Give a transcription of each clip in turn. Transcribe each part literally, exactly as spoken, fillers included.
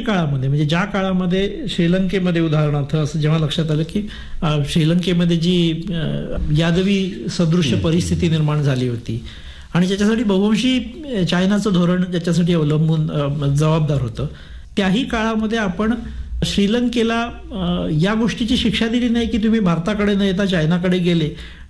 काळामध्ये म्हणजे ज्या काळामध्ये श्रीलंकेमध्ये उदाहरणार्थ असं जेव्हा लक्षात आलं की श्रीलंकेमध्ये जी यादवी सदृश्य परिस्थिती निर्माण झाली होती आणि ज्याच्यासाठी बहुवंशी चायनाचं धोरण ज्याच्यासाठी अवलंबून जबाबदार होतं, त्याही काळामध्ये आपण श्रीलंकेला या गोष्टीची शिक्षा दिली नाही की तुम्ही भारताकडे न येता चायनाकडे गेले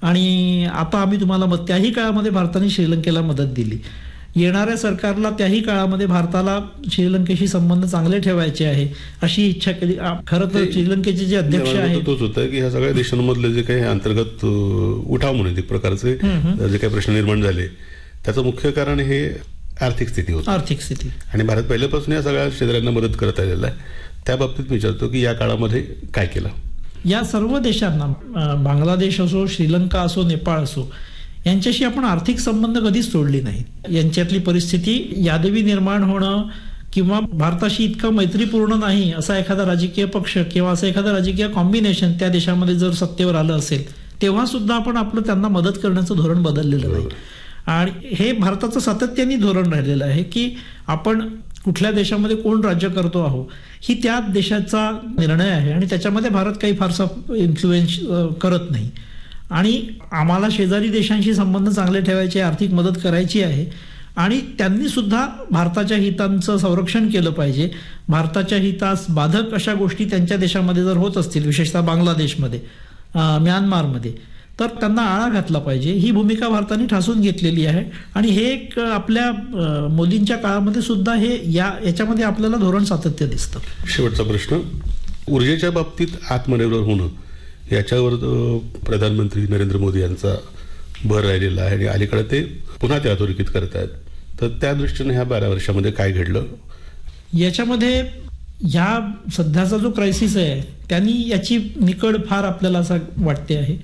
आणि आता आम्ही तुम्हाला मदत. त्याही काळामध्ये भारताने श्रीलंकेला मदत दिली. येणाऱ्या सरकारला त्याही काळामध्ये भारताला श्रीलंकेशी संबंध चांगले ठेवायचे आहे अशी इच्छा केली. खरं तर श्रीलंकेचे जे अध्यक्ष आहेत तोच होता की ह्या सगळ्या देशांमधले जे काही अंतर्गत उठाव म्हणून एक प्रकारचे जे काही प्रश्न निर्माण झाले त्याचं मुख्य कारण हे आर्थिक स्थिती होती. आर्थिक स्थिती आणि भारत पहिल्यापासून या सगळ्या शेजाऱ्यांना मदत करत आलेला आहे. त्या बाबतीत विचारतो की या काळामध्ये काय केलं. या सर्व देशांना बांगलादेश असो, श्रीलंका असो, नेपाळ असो यांच्याशी आपण आर्थिक संबंध कधीच तोडले नाहीत. यांच्यातली परिस्थिती यादवी निर्माण होणं किंवा भारताशी इतका मैत्रीपूर्ण नाही असा एखादा राजकीय पक्ष किंवा असं एखादं राजकीय कॉम्बिनेशन त्या देशामध्ये जर सत्तेवर आलं असेल तेव्हा सुद्धा आपण आपलं त्यांना मदत करण्याचं धोरण बदललेलं नाही. आणि हे भारताचं सातत्याने धोरण राहिलेलं आहे की आपण कुठल्या देशामध्ये कोण राज्य करतो आहो ही त्या देशाचा निर्णय आहे आणि त्याच्यामध्ये भारत काही फारसा इन्फ्लुएन्स करत नाही. आणि आम्हाला शेजारी देशांशी संबंध चांगले ठेवायचे, आर्थिक मदत करायची आहे आणि त्यांनी सुद्धा भारताच्या हितांचं संरक्षण केलं पाहिजे. भारताच्या हितास बाधक अशा गोष्टी त्यांच्या देशामध्ये जर होत असतील, विशेषतः बांगलादेशमध्ये, म्यानमारमध्ये, तर त्यांना आळा घातला पाहिजे. ही भूमिका भारताने ठासून घेतलेली आहे आणि हे एक आपल्या मोदींच्या काळामध्ये सुद्धा हे या याच्यामध्ये आपल्याला धोरण सातत्य दिसतं. शेवटचा प्रश्न, ऊर्जेच्या बाबतीत आत्मनिर्भर होणं याच्यावर प्रधानमंत्री नरेंद्र मोदी यांचा भर राहिलेला आहे आणि अलीकडे ते पुन्हा ते अधोरेखित करत आहेत. तर त्या दृष्टीने ह्या बारा वर्षामध्ये काय घडलं? याच्यामध्ये ह्या सध्याचा जो क्रायसिस आहे त्यांनी याची निकड फार आपल्याला असं वाटते आहे.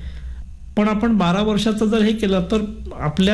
पण आपण बारा वर्षाचं जर हे केलं तर आपल्या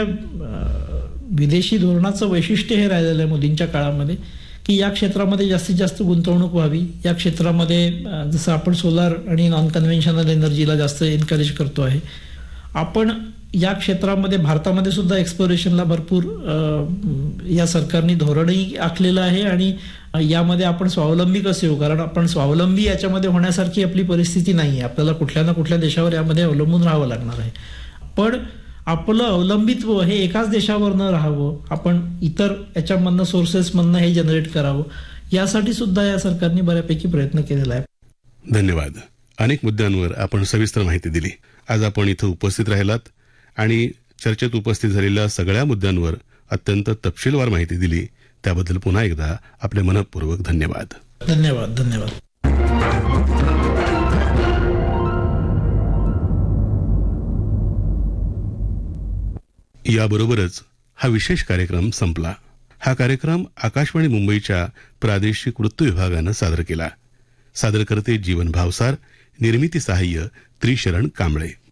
विदेशी धोरणाचं वैशिष्ट्य हे राहिलेलं आहे मोदींच्या काळामध्ये की या क्षेत्रामध्ये जास्तीत जास्त गुंतवणूक व्हावी. या क्षेत्रामध्ये जसं आपण सोलार आणि नॉन कन्व्हेन्शनल एनर्जीला जास्त एनकरेज करतो आहे. आपण या क्षेत्रामध्ये भारतामध्ये सुद्धा एक्सप्लोरेशनला भरपूर या सरकारने धोरणही आखलेलं आहे आणि यामध्ये आपण स्वावलंबी कसे होऊ, कारण आपण स्वावलंबी याच्यामध्ये होण्यासारखी आपली परिस्थिती नाही आहे. आपल्याला कुठल्या ना कुठल्या देशावर यामध्ये अवलंबून राहावं लागणार आहे. पण आपलं अवलंबित्व हे एकाच देशावर न राहावं, आपण इतर याच्यामधनं सोर्सेसमधनं हे जनरेट करावं, यासाठी सुद्धा या सरकारने बऱ्यापैकी प्रयत्न केलेला आहे. धन्यवाद. अनेक मुद्द्यांवर आपण सविस्तर माहिती दिली. आज आपण इथं उपस्थित राहिलात आणि चर्चेत उपस्थित झालेल्या सगळ्या मुद्द्यांवर अत्यंत तपशीलवार माहिती दिली. त्याबद्दल पुन्हा एकदा आपले मनःपूर्वक धन्यवाद. धन्यवाद. धन्यवाद. याबरोबरच हा विशेष कार्यक्रम संपला. हा कार्यक्रम आकाशवाणी मुंबईच्या प्रादेशिक वृत्त विभागानं सादर केला. सादरकर्ते जीवन भावसार, निर्मिती सहाय्य त्रिशरण कांबळे.